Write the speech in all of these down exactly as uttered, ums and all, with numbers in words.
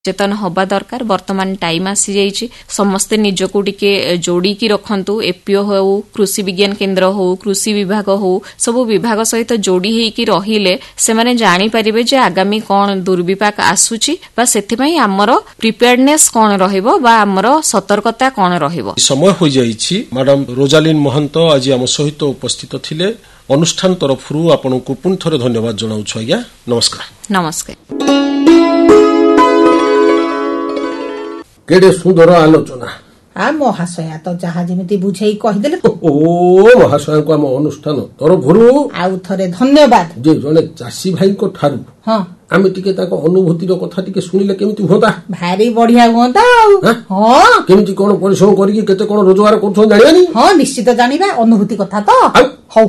चेतन हवा दरकार। वर्तमान टाइम आसी जाइए समस्ते निजको टिके जोड़ीकी रखंतु। एपीओ हो, कृषि विज्ञान केन्द्र हो, कृषि विभाग हो, सब विभाग सहित जोड़ी होइकी रहिले से माने जानि परिबे जे आगामी कौन दुर्विपाक आसुची बा सेथिपई हमर प्रिपेयर्डनेस कौन रहिबो बा हमर सतर्कता कौन रहिबो। समय हो जाइछि। मैडम रोजालिन महंत आज आम सहित उपस्थित थिले। अनुष्ठान तरफरु आपनकु पुन थरे धन्यवाद जणाउछु। आज्ञा नमस्कार। नमस्कार। केडे सुंदर आलोचना। आ महाशया तो जहा जेमिति बुझेई कहिदेले। ओ महाशया को हम अनुष्ठान तरफरु आउ थरे धन्यवाद। जे जने चासी भाई को ठारू हां आमे टिके ताको अनुभूति रो कथा टिके सुनिले केमिति होता। भारी बढ़िया होता। हां केमिति कोन परिश्रम करिके केते कोन रोजगार करथो जानियानी। हां निश्चित जानिबा अनुभूति कथा तो हौ।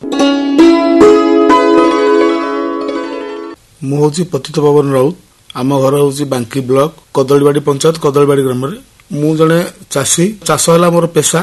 मु होची पतित पवन राउत। आम घर हूँ बांकी ब्लॉक कदलीबाड़ी पंचायत कदलीबाड़ी ग्राम रे। मु जने चासी चाष है मोर पेशा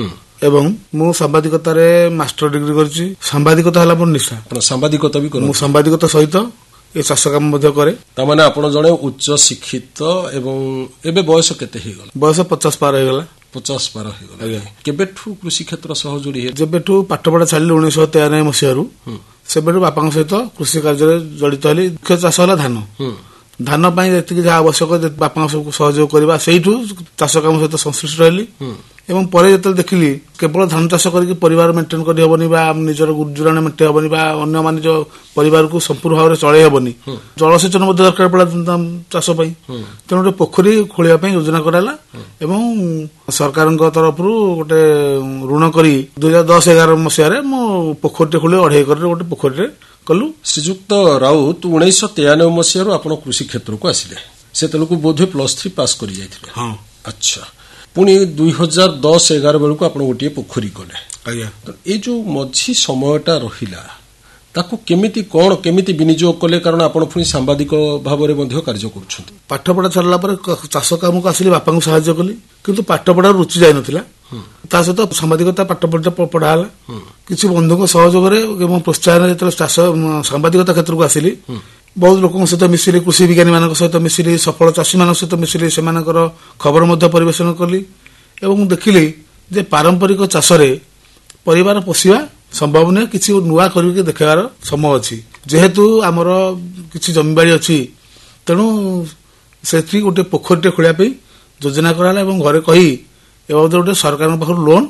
एवं मु सांबादिकता रे मास्टर डिग्री करछि। सांबादिकता है मोर निशा। सांबादिकता भी करो। मु सांबादिकता सहित ये चाष काम मध्य करे। ता माने आपण जने उच्च शिक्षित एवं एबे बयस केते हे गला? बयस पचास पार हे गला। पचास पार हे गला। केबेठु कृषि क्षेत्र सह जोड़ी हे? जेबेठु पाठ पढ़ा छाडली उन्नीस सौ तिरानवे मसियारू सेबेठु बापा सहित कृषि कार्य जड़ित हली। मुख्य चाष है धान। धान जी जहाँ आवश्यक बापा सब सहयोग करवा से चाष काम सहित संश्लिष्ट रही। एवं पर जो देखिली केवल धान चाष करके परिवार मेंटेन कर हेबनी बा निजर गुजराण मेंटेन हेबनी बा अन्य मान जो परिवार को संपूर्ण भाव में चलई हेबनी। जलसेचन दरकार पड़ा चाष तेणु गोटे पोखरी खोलिया योजना कराला एवं सरकार तरफ गोटे ऋण करी दुई हजार दस एगार मसीह मो पोखरी खोली अढ़ाई एकर गोटे पोखरी कलु। श्रीजुक्त राउत उन्नीस सौ तिरानवे मसीह आपण कृषि क्षेत्र को आसिले से तेलुकु बोधे प्लस थ्री पास करी जाइथिले। हां अच्छा पुणी दुई हजार दस एगार बेलू को आपण गोटे पोखरी कले। आज्ञा तो ये जो मझी समयटा रहिला ताकू केमिति कोन केमिति विनियोग कले? कारण आपण पुणी सांबादिक भाव रे मध्ये कार्य करूछंती। पाठ पढ़ा छाड़ला पर चाष काम को आसिले बापा को सहायता कली किंतु पाठ पढ़ा रुचि जाय नथिला। ता सहित सांबादिकता पाठ पढ़ा हला। किछि बंधु सहयोग एवं प्रोत्साहन जो चाष सांबादिकता क्षेत्र को आसिली बहुत लोक सहित मिसिली कृषि विज्ञानी मान सहित मिसिली सफल चाषी मान सहित मिसिली से खबर मध्य परिवेशन कली एवं देखिली जे पारंपरिक चाष परिवार पोषिबा संभव नहीं। किसी नुआ करके देखार समय अच्छी जेहेतु आमर किसी जमीबाड़ी अच्छी तेणु से गोटे पोखरी खोलिया योजना कराला एवं घरे कही एवं गोटे सरकार पाखर लोन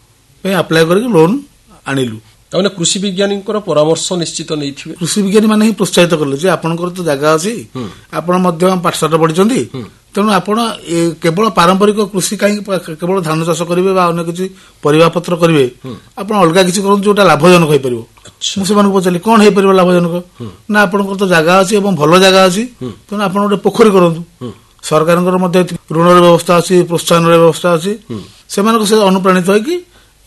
अप्लाई करके लोन आनिलु। ताने कृषि विज्ञानी परामर्श निश्चित नहीं थिबे। कृषि विज्ञानी माने ही प्रोत्साहित करले जे आपनकर तो जगह अछि आपण मध्य पाठशाला पढिचंदी तेणु आपण केवल पारंपरिक कृषि कहीं केवल धान चाष करेंगे अन्य किसी परिवा पत्र करेंगे आप अलग किसी करूँ जो लाभजनक हो पार। मुझे पचारि कौन हो पार लाभजनक ना आप तो जगह अच्छी भल जगह अच्छी तेणु आप गोटे पोखरी करूँ। सरकार ऋण व्यवस्था अच्छी प्रोत्साहन व्यवस्था अच्छी से अनुप्राणित होगी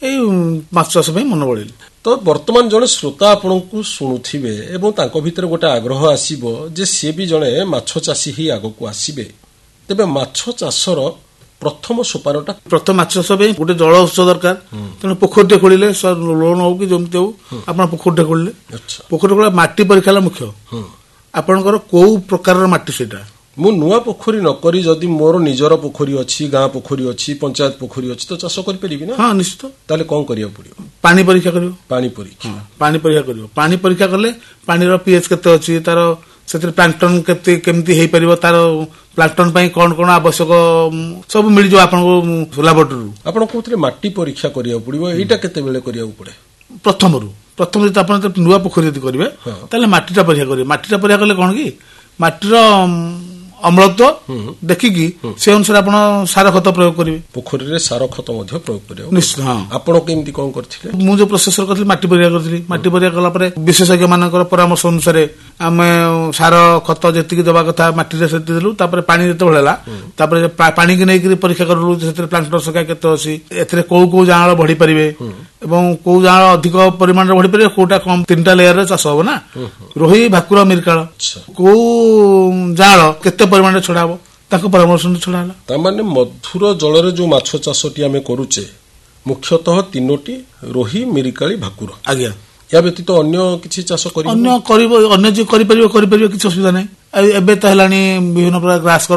माछ चाष मन बढ़े। तो वर्तमान जड़े श्रोता आपण को शुणुवे एवं तांको भितर गोटे आग्रह आसीबो जे सी भी जड़े माछ चाषी ही आग को आसीबे तेबे माछ चाषर प्रथम सोपानटा प्रथम माछ चाष गोटे जल उत्स दरकार। तेणु पोखरी खोलिले लोन हो कि जमती हो आप पोखरी खोलिले पोखरी खोला माटी परीक्षा मुख्य आपणकर कौ प्रकार माटी सेटा मु नुआ पोखरी न करी जदि मोर निजर पोखरी अच्छी गाँ पोखरी अच्छी पंचायत पोखरी अच्छी तो चाष कर परिबि ना। हां निश्चित ताले कोन करिया पड़ियो पानी परीक्षा करियो। पानी परीक्षा पानी परीक्षा करियो। पानी परीक्षा करले पानी रो पीएच केते अछि तार सेतिर प्लांटन केते केमती हेई परिबो तार प्लांटन पई कोन कोन आवश्यक सब मिल जो आपन को लैबोरेटरी आपन कोथरे माटी परीक्षा करिया पड़ियो। एटा केते बेले करिया पड़े? प्रथम रु प्रथम जति आपन नुआ पोखरी जति करिवे ताले माटीटा परीक्षा करिवे। माटीटा परीक्षा करले कोन की माटीर अम्लत्व देखिकी से अनुसार आपण सार खत प्रयोग करेंगे। पोखरी रे सार खत मध्य प्रयोग करियो निश्चित। हां आपण केमती कोन करथिले? मु जो प्रोसेस करथि माटी परीक्षा करथि माटी परीक्षा कला परे विशेषज्ञ मानकर परामर्श अनुसार आमे सार खत जेतिकी देबा कथा माटी रे सेति देलु तापर पानी जते भळेला तापर पानी के नै करी परीक्षा करलु सेते प्लांटर सका केते अछि एथरे को को जाळ बढ़ी परिबे एवं को जाळ अधिक परिमाण रे बढ़ी परिबे कोटा कम तीनटा लेयर रे चाष हो ना रोही भाकुरा मिरकाळ को जाळ केते परिमाण छड़ा परामर्श छड़ा तामाने मधुर जल रे जो माछ चाषटी आमे करूचे मुख्यतः तीनोटी रोही मिरिकाली भाकुर। आज्ञा या व्यतीत अन्य किसी चाष कर अन्य अन्य जो करि परिबो किछि असुविधा नै। एबे त हलानी विभिन्न प्रकार ग्रास